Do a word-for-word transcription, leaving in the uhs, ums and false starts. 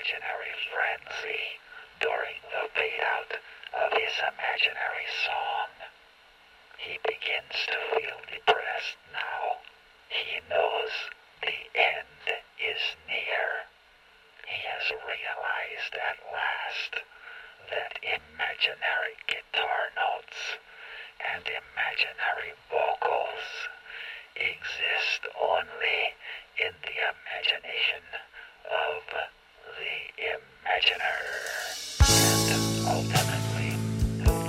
imaginary frenzy during the fade-out of his imaginary song. He begins to feel depressed now. He knows the end is near. He has realized at last that imaginary guitar notes and imaginary vocals